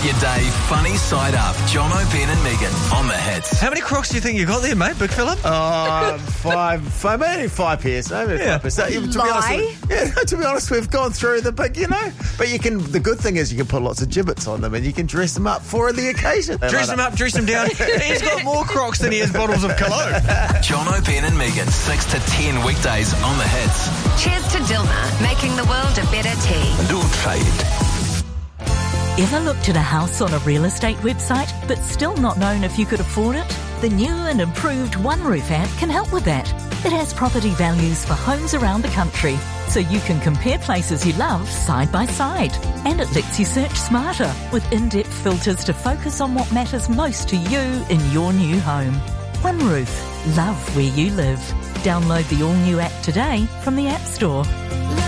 Start your day funny side up. Jono, Ben and Megan on the hits. How many Crocs do you think you got there, mate, Big Phillip? Maybe 5 pairs. Maybe 5 pairs. So, to be honest, we've gone through them, but but you can. The good thing is you can put lots of gibbets on them, and you can dress them up for the occasion. Dress them up, dress them down. He's got more Crocs than he has bottles of cologne. Jono, Ben and Megan, 6 to 10 weekdays on the hits. Cheers to Dilmah, making the world a better tea. Do trade. Ever looked at a house on a real estate website but still not known if you could afford it? The new and improved OneRoof app can help with that. It has property values for homes around the country, so you can compare places you love side by side. And it lets you search smarter with in-depth filters to focus on what matters most to you in your new home. OneRoof. Love where you live. Download the all-new app today from the App Store.